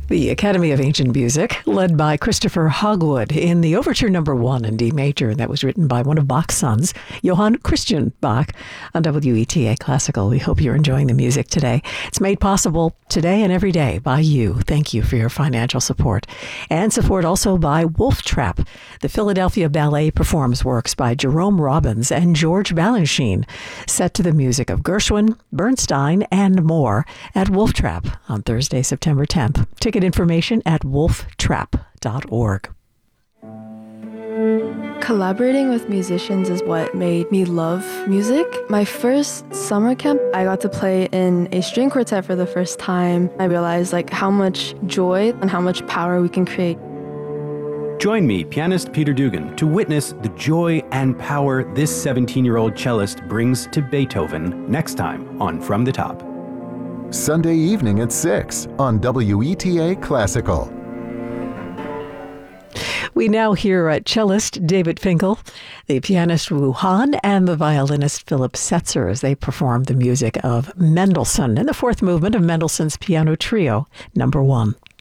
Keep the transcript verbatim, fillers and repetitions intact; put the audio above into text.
The Academy of Ancient Music, led by Christopher Hogwood in the Overture Number One in D major, that was written by one of Bach's sons, Johann Christian Bach, on W E T A Classical. We hope you're enjoying the music today. It's made possible today and every day by you. Thank you for your financial support. And support also by Wolf Trap. The Philadelphia Ballet performs works by Jerome Robbins and George Balanchine, set to the music of Gershwin, Bernstein, and more at Wolf Trap on Thursday, September tenth. Ticket information at wolf trap dot org. Collaborating with musicians is what made me love music. My first summer camp, I got to play in a string quartet for the first time. I realized like how much joy and how much power we can create. Join me, pianist Peter Dugan, to witness the joy and power this seventeen-year-old cellist brings to Beethoven next time on From the Top. Sunday evening at six on W E T A Classical. We now hear uh, cellist David Finkel, the pianist Wu Han, and the violinist Philip Setzer as they perform the music of Mendelssohn in the fourth movement of Mendelssohn's Piano Trio, number one.